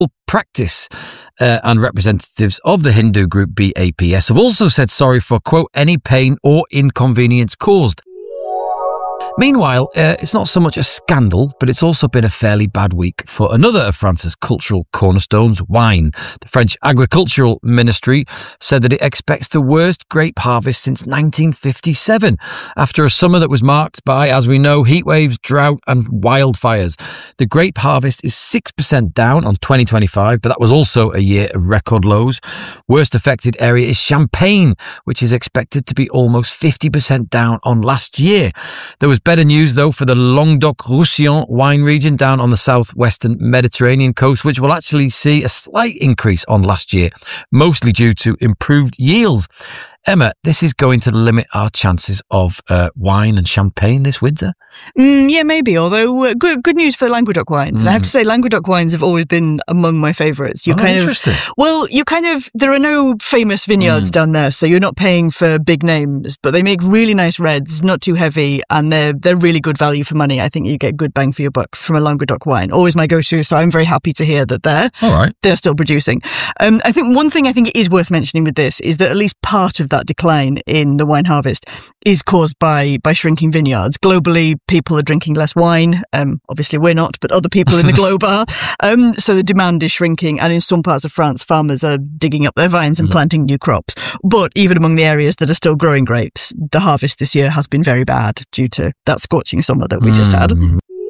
practice. And representatives of the Hindu group BAPS have also said sorry for, quote, any pain or inconvenience caused. Meanwhile, it's not so much a scandal, but it's also been a fairly bad week for another of France's cultural cornerstones, wine. The French Agricultural Ministry said that it expects the worst grape harvest since 1957, after a summer that was marked by, as we know, heat waves, drought and wildfires. The grape harvest is 6% down on 2025, but that was also a year of record lows. Worst affected area is Champagne, which is expected to be almost 50% down on last year. There was better news, though, for the Languedoc-Roussillon wine region down on the southwestern Mediterranean coast, which will actually see a slight increase on last year, mostly due to improved yields. Emma, this is going to limit our chances of wine and champagne this winter? Yeah, maybe, although good news for Languedoc wines. And I have to say, Languedoc wines have always been among my favourites. Interesting. There are no famous vineyards down there, so you're not paying for big names, but they make really nice reds, not too heavy, and they're really good value for money. I think you get good bang for your buck from a Languedoc wine. Always my go-to, so I'm very happy to hear that they're still producing. I think one thing I think it is worth mentioning with this is that at least part of that decline in the wine harvest is caused by shrinking vineyards. Globally, people are drinking less wine. Obviously we're not, but other people in the globe are. So the demand is shrinking, and in some parts of France, farmers are digging up their vines and planting new crops. But even among the areas that are still growing grapes, the harvest this year has been very bad due to that scorching summer that we just had.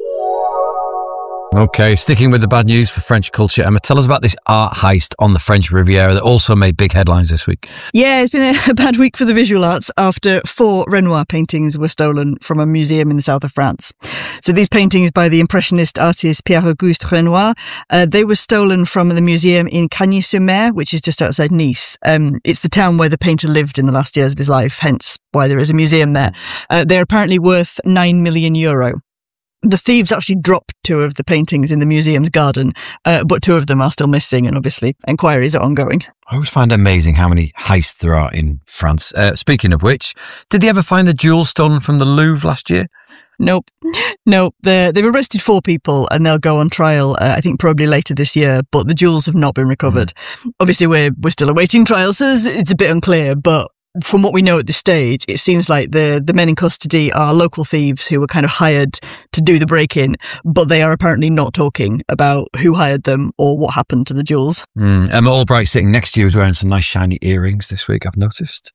Okay, sticking with the bad news for French culture, Emma, tell us about this art heist on the French Riviera that also made big headlines this week. Yeah, it's been a bad week for the visual arts after 4 Renoir paintings were stolen from a museum in the south of France. So these paintings by the Impressionist artist Pierre-Auguste Renoir, they were stolen from the museum in Cagny-sur-Mer, which is just outside Nice. It's the town where the painter lived in the last years of his life, hence why there is a museum there. They're apparently worth €9 million. The thieves actually dropped 2 of the paintings in the museum's garden, but 2 of them are still missing, and obviously inquiries are ongoing. I always find it amazing how many heists there are in France. Speaking of which, did they ever find the jewels stolen from the Louvre last year? Nope. They've arrested 4 people and they'll go on trial, I think probably later this year, but the jewels have not been recovered. Obviously, we're still awaiting trial, so it's a bit unclear, but from what we know at this stage, it seems like the men in custody are local thieves who were kind of hired to do the break-in, but they are apparently not talking about who hired them or what happened to the jewels. Emma Albright sitting next to you is wearing some nice shiny earrings this week, I've noticed.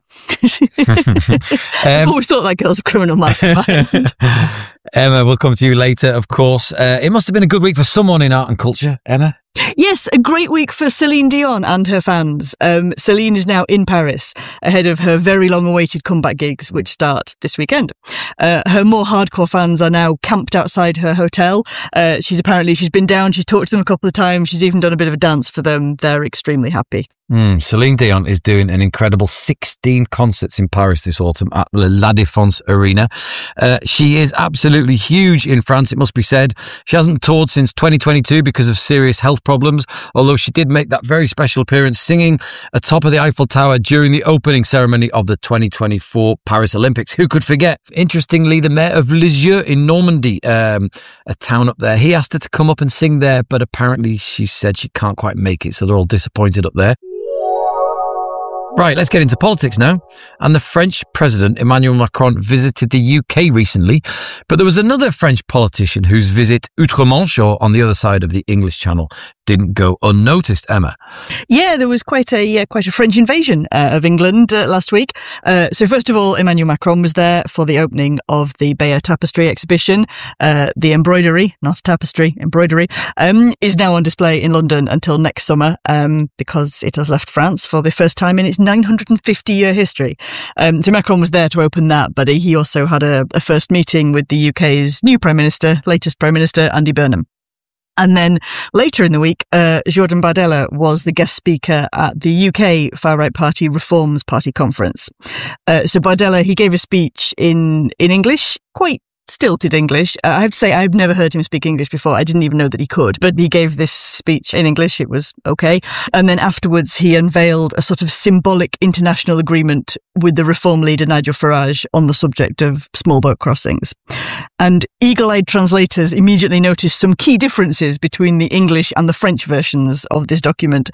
I always thought that girl's a criminal mastermind. Emma, we'll come to you later, of course. It must have been a good week for someone in art and culture, Emma. Yes, a great week for Celine Dion and her fans. Celine is now in Paris ahead of her very long-awaited comeback gigs, which start this weekend. Her more hardcore fans are now camped outside her hotel. She's been down, she's talked to them a couple of times, she's even done a bit of a dance for them. They're extremely happy. Celine Dion is doing an incredible 16 concerts in Paris this autumn at the La Défense Arena. She is absolutely huge in France, it must be said. She hasn't toured since 2022 because of serious health problems, although she did make that very special appearance singing atop of the Eiffel Tower during the opening ceremony of the 2024 Paris Olympics. Who could forget? Interestingly, the mayor of Lisieux in Normandy, a town up there, he asked her to come up and sing there, but apparently she said she can't quite make it, so they're all disappointed up there. Right, let's get into politics now. And the French President, Emmanuel Macron, visited the UK recently, but there was another French politician whose visit outre-Manche, or on the other side of the English Channel, didn't go unnoticed, Emma. Yeah, there was quite a French invasion of England last week. So first of all, Emmanuel Macron was there for the opening of the Bayeux Tapestry exhibition. The embroidery, not a tapestry, embroidery, is now on display in London until next summer, because it has left France for the first time in its 950-year history. So Macron was there to open that, but he also had a first meeting with the UK's new latest Prime Minister, Andy Burnham. And then later in the week, Jordan Bardella was the guest speaker at the UK far-right party Reforms Party conference. So Bardella, he gave a speech in English, quite stilted English. I have to say, I've never heard him speak English before. I didn't even know that he could, but he gave this speech in English. It was okay. And then afterwards, he unveiled a sort of symbolic international agreement with the Reform leader, Nigel Farage, on the subject of small boat crossings. And eagle-eyed translators immediately noticed some key differences between the English and the French versions of this document,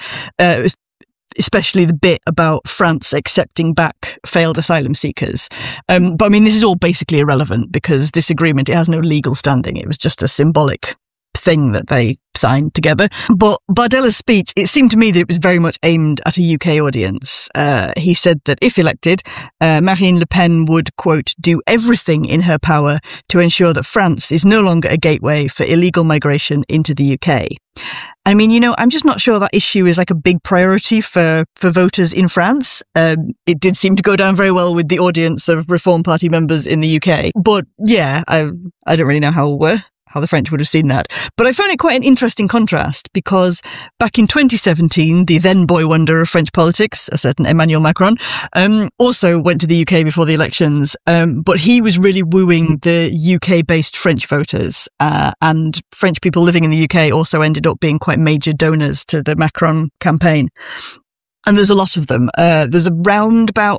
especially the bit about France accepting back failed asylum seekers. But I mean, this is all basically irrelevant because this agreement, it has no legal standing. It was just a symbolic thing that they signed together. But Bardella's speech, it seemed to me that it was very much aimed at a UK audience. He said that if elected, Marine Le Pen would, quote, do everything in her power to ensure that France is no longer a gateway for illegal migration into the UK. I mean, I'm just not sure that issue is like a big priority for voters in France. It did seem to go down very well with the audience of Reform Party members in the UK. But yeah, I don't really know how the French would have seen that. But I found it quite an interesting contrast because back in 2017, the then boy wonder of French politics, a certain Emmanuel Macron, also went to the UK before the elections. But he was really wooing the UK-based French voters. And French people living in the UK also ended up being quite major donors to the Macron campaign. And there's a lot of them. There's around about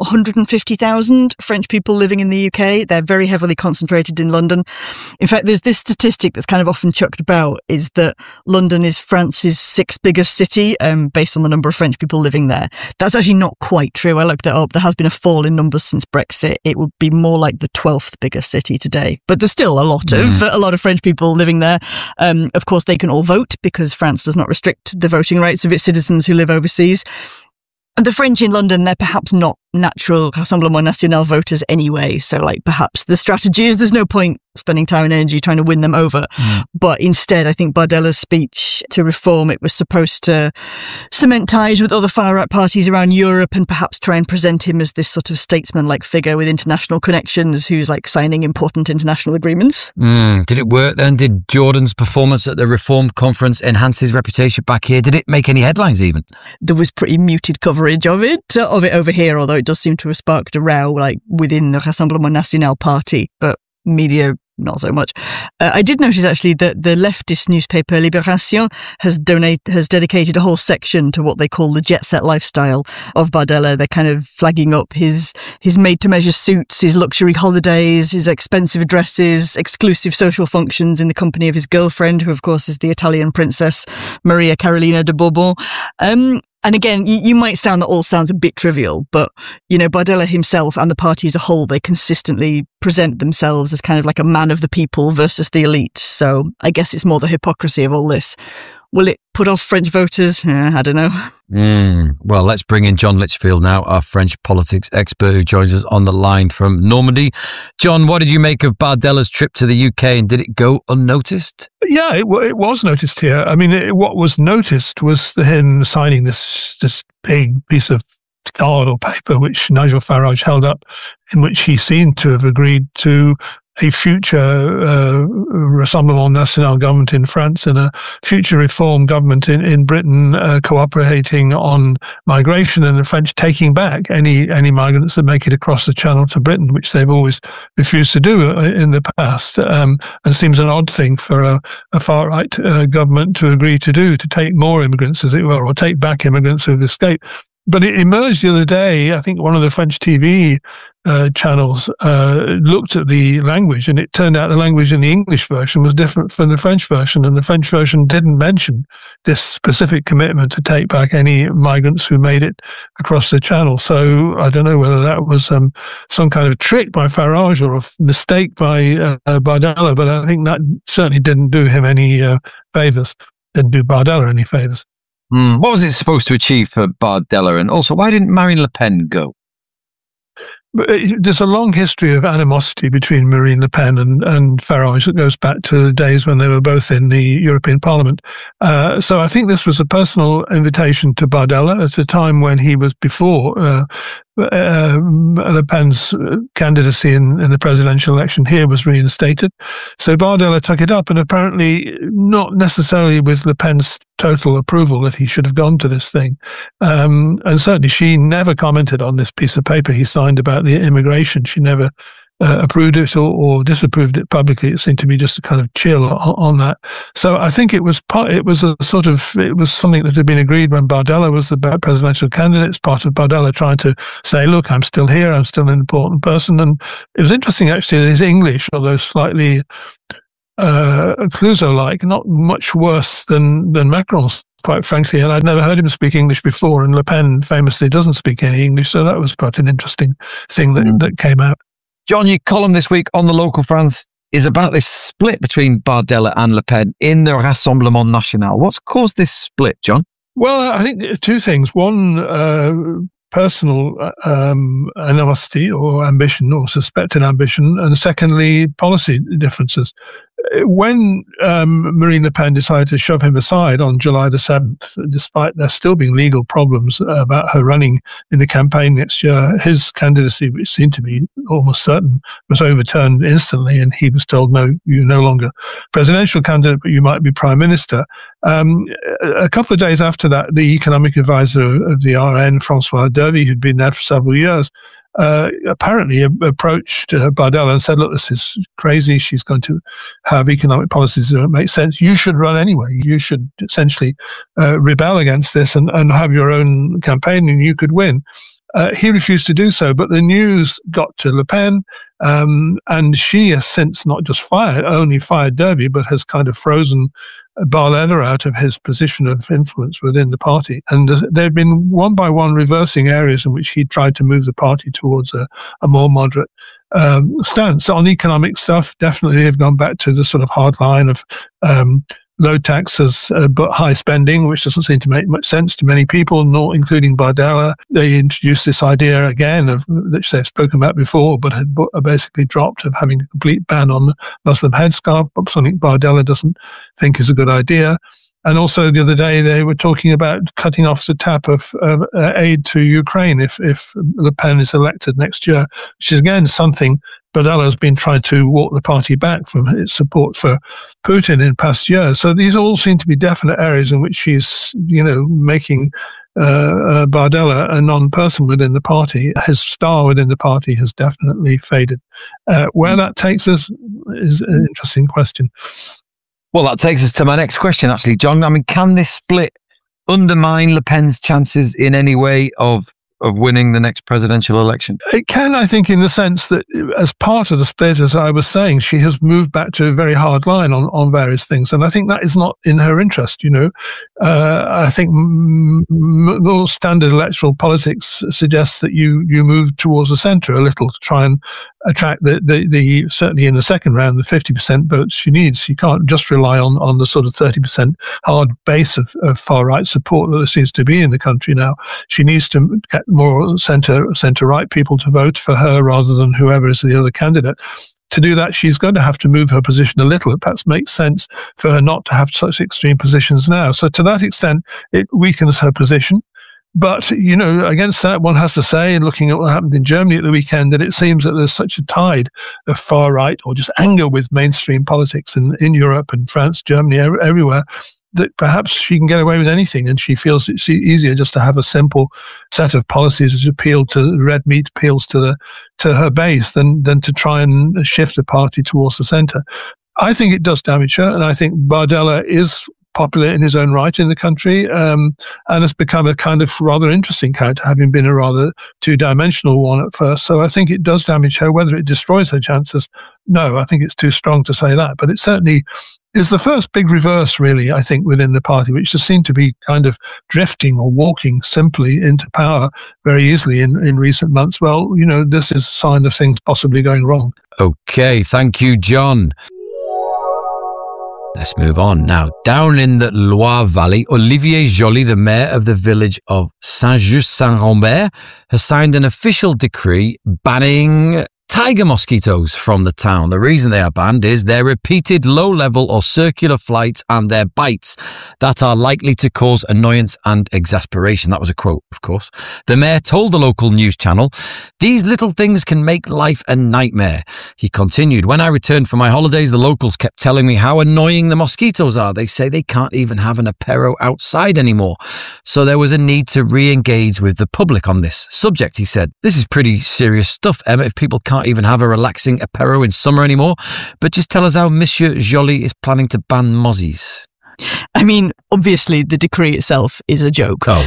150,000 French people living in the UK. They're very heavily concentrated in London. In fact, there's this statistic that's kind of often chucked about, is that London is France's 6th biggest city, based on the number of French people living there. That's actually not quite true. I looked that up. There has been a fall in numbers since Brexit. It would be more like the 12th biggest city today. But there's still a lot of French people living there. Of course, they can all vote because France does not restrict the voting rights of its citizens who live overseas. And the French in London, they're perhaps not natural Rassemblement National voters anyway. So perhaps the strategy is there's no point spending time and energy trying to win them over. But instead, I think Bardella's speech to Reform, it was supposed to cement ties with other far-right parties around Europe and perhaps try and present him as this sort of statesman-like figure with international connections who's signing important international agreements. Did it work then? Did Jordan's performance at the Reform conference enhance his reputation back here? Did it make any headlines even? There was pretty muted coverage of it over here, although it does seem to have sparked a row within the Rassemblement National party, but media not so much. I did notice actually that the leftist newspaper Libération has dedicated a whole section to what they call the jet set lifestyle of Bardella. They're kind of flagging up his made to measure suits, his luxury holidays, his expensive addresses, exclusive social functions in the company of his girlfriend, who of course is the Italian princess Maria Carolina de Bourbon. And again, you might sound that all sounds a bit trivial, but, Bardella himself and the party as a whole, they consistently present themselves as kind of like a man of the people versus the elite. So I guess it's more the hypocrisy of all this. Will it put off French voters? I don't know. Well, let's bring in John Litchfield now, our French politics expert who joins us on the line from Normandy. John, what did you make of Bardella's trip to the UK and did it go unnoticed? Yeah, it was noticed here. I mean, what was noticed was him signing this big piece of card or paper which Nigel Farage held up, in which he seemed to have agreed to a future Rassemblement National government in France and a future reform government in Britain cooperating on migration, and the French taking back any migrants that make it across the Channel to Britain, which they've always refused to do in the past. And it seems an odd thing for a far-right government to agree to do, to take more immigrants, as it were, or take back immigrants who've escaped. But it emerged the other day, I think one of the French TV channels looked at the language, and it turned out the language in the English version was different from the French version, and the French version didn't mention this specific commitment to take back any migrants who made it across the Channel. So I don't know whether that was some kind of trick by Farage or a mistake by Bardella, but I think that certainly didn't do him any favours, didn't do Bardella any favours. What was it supposed to achieve for Bardella? And also, why didn't Marine Le Pen go? There's a long history of animosity between Marine Le Pen and Farage that goes back to the days when they were both in the European Parliament. So I think this was a personal invitation to Bardella at a time when he was before Le Pen's candidacy in the presidential election here was reinstated. So Bardella took it up, and apparently not necessarily with Le Pen's total approval that he should have gone to this thing. And certainly she never commented on this piece of paper he signed about the immigration. She never approved it or disapproved it publicly. It seemed to be just a kind of chill on that. So I think it was something that had been agreed when Bardella was the presidential candidate. It's part of Bardella trying to say, look, I'm still here, I'm still an important person. And it was interesting, actually, that his English, although slightly Clouseau-like, not much worse than Macron's, quite frankly. And I'd never heard him speak English before, and Le Pen famously doesn't speak any English. So that was quite an interesting thing that came out. John, your column this week on The Local France is about this split between Bardella and Le Pen in the Rassemblement National. What's caused this split, John? Well, I think two things. One, personal animosity or ambition or suspected ambition, and secondly, policy differences. When Marine Le Pen decided to shove him aside on July the 7th, despite there still being legal problems about her running in the campaign next year, his candidacy, which seemed to be almost certain, was overturned instantly, and he was told, no, you're no longer presidential candidate, but you might be prime minister. A couple of days after that, the economic advisor of the RN, François Dervy, who'd been there for several years, apparently approached Bardella and said, look, this is crazy. She's going to have economic policies that don't make sense. You should run anyway. You should essentially rebel against this and have your own campaign, and you could win. He refused to do so, but the news got to Le Pen, and she has since not just only fired Dervy, but has kind of frozen Bardella out of his position of influence within the party. And they've been one by one reversing areas in which he tried to move the party towards a more moderate stance. On economic stuff, definitely they've gone back to the sort of hard line of low taxes but high spending, which doesn't seem to make much sense to many people, nor including Bardella. They introduced this idea again of which they've spoken about before, but had basically dropped, of having a complete ban on the Muslim headscarf, something Bardella doesn't think is a good idea. And also the other day they were talking about cutting off the tap of aid to Ukraine if Le Pen is elected next year, which is again something Bardella has been trying to walk the party back from its support for Putin in past years. So these all seem to be definite areas in which she's, making Bardella a non-person within the party. His star within the party has definitely faded. Where that takes us is an interesting question. Well, that takes us to my next question, actually, John. I mean, can this split undermine Le Pen's chances in any way of winning the next presidential election? It can, I think, in the sense that as part of the split, as I was saying, she has moved back to a very hard line on various things. And I think that is not in her interest, I think more standard electoral politics suggests that you move towards the centre a little to try and attract the certainly in the second round, the 50% votes she needs. You can't just rely on the sort of 30% hard base of far-right support that there seems to be in the country now. She needs to get more centre-right people to vote for her rather than whoever is the other candidate. To do that, she's going to have to move her position a little. It perhaps makes sense for her not to have such extreme positions now. So to that extent, it weakens her position. But, against that, one has to say, looking at what happened in Germany at the weekend, that it seems that there's such a tide of far-right or just anger with mainstream politics in Europe and France, Germany, everywhere, that perhaps she can get away with anything, and she feels it's easier just to have a simple set of policies which appeal to red meat, appeals to her base than to try and shift the party towards the centre. I think it does damage her, and I think Bardella is popular in his own right in the country, and has become a kind of rather interesting character, having been a rather two-dimensional one at first. So I think it does damage her. Whether it destroys her chances, no, I think it's too strong to say that. But it certainly is the first big reverse, really, I think, within the party, which just seemed to be kind of drifting or walking simply into power very easily in recent months. Well, this is a sign of things possibly going wrong. Okay, thank you, John. Let's move on now. Down in the Loire Valley, Olivier Joly, the mayor of the village of Saint-Just-Saint-Rambert, has signed an official decree banning tiger mosquitoes from the town. The reason they are banned is their repeated low-level or circular flights and their bites that are likely to cause annoyance and exasperation. That was a quote, of course. The mayor told the local news channel, "These little things can make life a nightmare." He continued, "When I returned from my holidays, the locals kept telling me how annoying the mosquitoes are. They say they can't even have an apéro outside anymore. So there was a need to re-engage with the public on this subject," he said. "This is pretty serious stuff, Emma. If people can't can't even have a relaxing apéro in summer anymore. But just tell us how Monsieur Joly is planning to ban mozzies. I mean, obviously, the decree itself is a joke. Oh.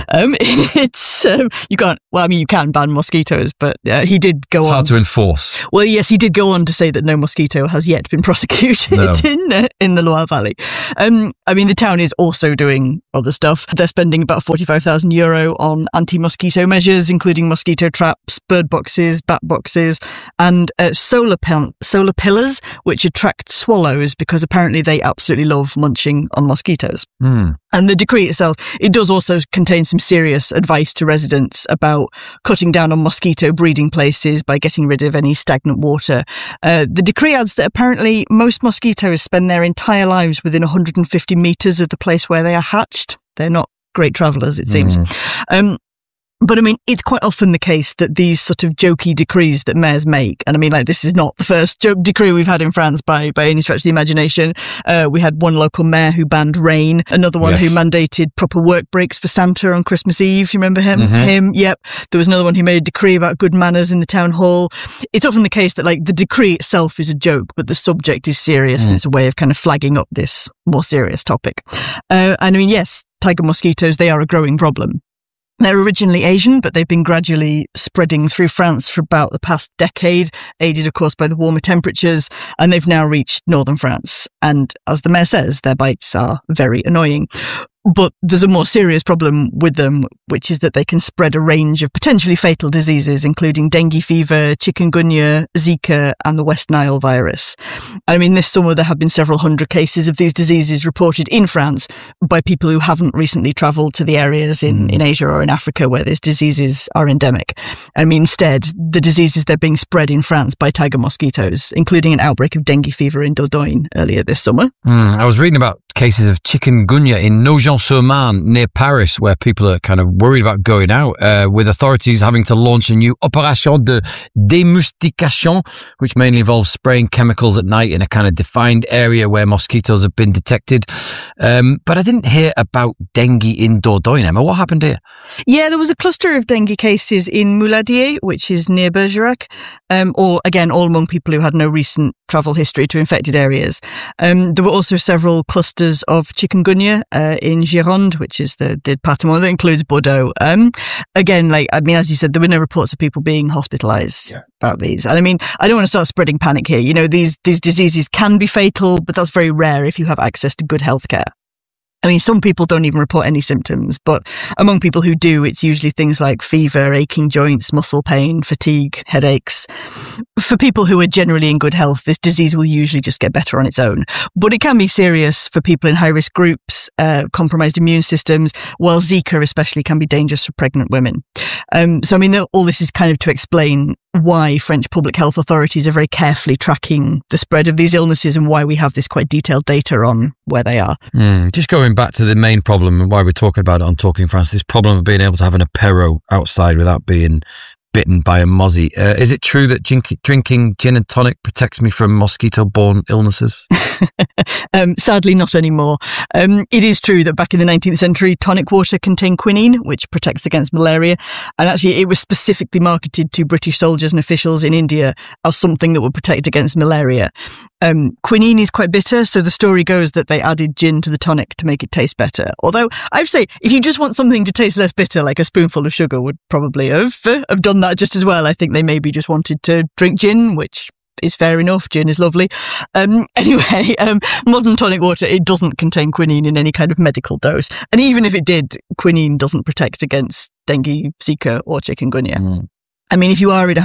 It's you can't. Well, I mean, you can ban mosquitoes, but he did go on. It's hard to enforce. Well, yes, he did go on to say that no mosquito has yet been prosecuted in the Loire Valley. I mean, the town is also doing other stuff. They're spending about €45,000 on anti-mosquito measures, including mosquito traps, bird boxes, bat boxes, and solar pillars, which attract swallows because apparently they absolutely love munching on mosquitoes. And the decree itself, it does also contain some serious advice to residents about cutting down on mosquito breeding places by getting rid of any stagnant water. The decree adds that apparently most mosquitoes spend their entire lives within 150 metres of the place where they are hatched. They're not great travellers, it seems. But I mean, it's quite often the case that these sort of jokey decrees that mayors make, and I mean, like, this is not the first joke decree we've had in France by any stretch of the imagination. We had one local mayor who banned rain, another one who mandated proper work breaks for Santa on Christmas Eve. You remember him? Yep. There was another one who made a decree about good manners in the town hall. It's often the case that, like, the decree itself is a joke, but the subject is serious, and it's a way of kind of flagging up this more serious topic. And I mean, yes, tiger mosquitoes, they are a growing problem. They're originally Asian, but they've been gradually spreading through France for about the past decade, aided, of course, by the warmer temperatures, and they've now reached northern France. And as the mayor says, their bites are very annoying. But there's a more serious problem with them, which is that they can spread a range of potentially fatal diseases, including dengue fever, chikungunya, Zika, and the West Nile virus. I mean, this summer there have been several hundred cases of these diseases reported in France by people who haven't recently travelled to the areas in Asia or in Africa where these diseases are endemic. I mean, instead, the diseases, they're being spread in France by tiger mosquitoes, including an outbreak of dengue fever in Dordogne earlier this summer. I was reading about cases of chikungunya in Nogent-sur-Marne near Paris, where people are kind of worried about going out, with authorities having to launch a new opération de démoustication, which mainly involves spraying chemicals at night in a kind of defined area where mosquitoes have been detected. But I didn't hear about dengue in Dordogne, Emma. What happened here? Yeah, there was a cluster of dengue cases in Mouladier, which is near Bergerac, or again, all among people who had no recent travel history to infected areas. There were also several clusters of chikungunya in Gironde, which is the department that includes Bordeaux. Again, like, I mean, as you said, there were no reports of people being hospitalized about these. And I mean, I don't want to start spreading panic here. You know, these diseases can be fatal, but that's very rare if you have access to good healthcare. I mean, some people don't even report any symptoms, but among people who do, it's usually things like fever, aching joints, muscle pain, fatigue, headaches. For people who are generally in good health, this disease will usually just get better on its own. But it can be serious for people in high-risk groups, compromised immune systems, while Zika especially can be dangerous for pregnant women. So, I mean, all this is kind of to explain why French public health authorities are very carefully tracking the spread of these illnesses and why we have this quite detailed data on where they are. Just going back to the main problem and why we're talking about it on Talking France, this problem of being able to have an apéro outside without being bitten by a mozzie. Is it true that drinking gin and tonic protects me from mosquito-borne illnesses? Sadly, not anymore. It is true that back in the 19th century, tonic water contained quinine, which protects against malaria. And actually, it was specifically marketed to British soldiers and officials in India as something that would protect against malaria. Quinine is quite bitter, so the story goes that they added gin to the tonic to make it taste better. Although, I'd say, if you just want something to taste less bitter, like a spoonful of sugar would probably have done that just as well. I think they maybe just wanted to drink gin, which is fair enough. Gin is lovely. Anyway, modern tonic water, it doesn't contain quinine in any kind of medical dose. And even if it did, quinine doesn't protect against dengue, Zika or chikungunya. I mean, if you are in a